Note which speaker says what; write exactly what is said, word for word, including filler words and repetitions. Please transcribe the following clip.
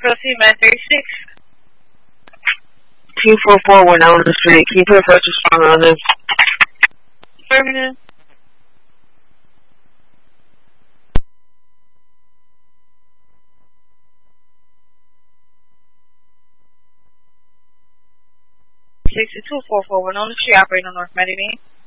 Speaker 1: proceed, man. thirty-six.
Speaker 2: two four four went on the street. Can you put a first responder on this?
Speaker 1: Affirmative. sixty-two four four went on the street operating on North Medellin.